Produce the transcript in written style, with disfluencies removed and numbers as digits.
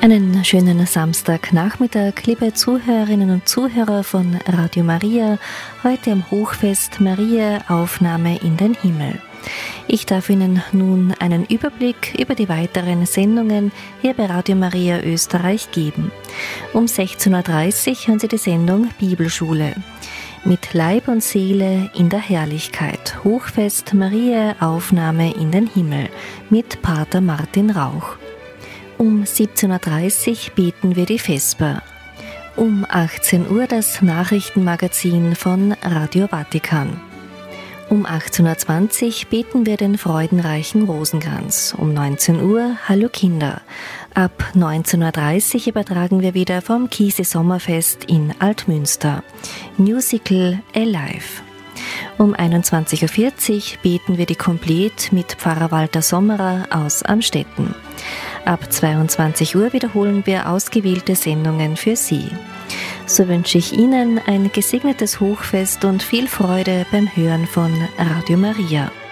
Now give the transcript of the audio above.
Einen schönen Samstagnachmittag, liebe Zuhörerinnen und Zuhörer von Radio Maria, heute am Hochfest Mariä Aufnahme in den Himmel. Ich darf Ihnen nun einen Überblick über die weiteren Sendungen hier bei Radio Maria Österreich geben. Um 16.30 Uhr hören Sie die Sendung Bibelschule. Mit Leib und Seele in der Herrlichkeit. Hochfest Mariä Aufnahme in den Himmel mit Pater Martin Rauch. Um 17.30 Uhr beten wir die Vesper. Um 18 Uhr das Nachrichtenmagazin von Radio Vatikan. Um 18.20 Uhr beten wir den freudenreichen Rosenkranz. Um 19 Uhr Hallo Kinder. Ab 19.30 Uhr übertragen wir wieder vom Chiemsee-Sommerfest in Altmünster. Musical Alive. Um 21.40 Uhr beten wir die Komplet mit Pfarrer Walter Sommerer aus Amstetten. Ab 22 Uhr wiederholen wir ausgewählte Sendungen für Sie. So wünsche ich Ihnen ein gesegnetes Hochfest und viel Freude beim Hören von Radio Maria.